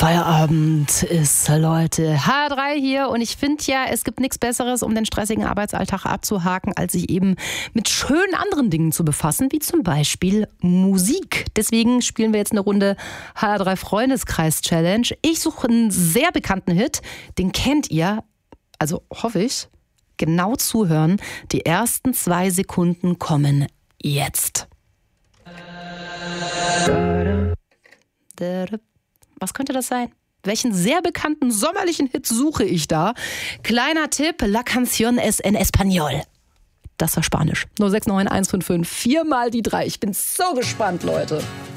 Feierabend ist, Leute. HR3 hier und ich finde ja, es gibt nichts Besseres, um den stressigen Arbeitsalltag abzuhaken, als sich eben mit schönen anderen Dingen zu befassen, wie zum Beispiel Musik. Deswegen spielen wir jetzt eine Runde HR3 Freundeskreis-Challenge. Ich suche einen sehr bekannten Hit, den kennt ihr, also hoffe ich. Genau zuhören. Die ersten 2 Sekunden kommen jetzt. Was könnte das sein? Welchen sehr bekannten sommerlichen Hit suche ich da? Kleiner Tipp, La Canción es en Español. Das war Spanisch. 069155 4 mal die 3. Ich bin so gespannt, Leute.